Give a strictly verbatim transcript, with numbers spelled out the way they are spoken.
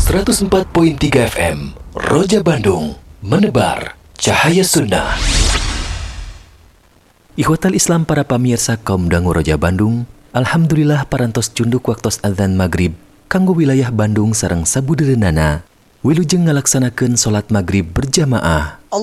seratus empat koma tiga F M Roja Bandung, menebar cahaya sunnah. Ikhwatal Islam para pamirsa kaum dangu Roja Bandung, alhamdulillah parantos cunduk waktos adzan maghrib kanggo wilayah Bandung sareng sabudereunana wilujeng ngalaksanakeun salat maghrib berjamaah.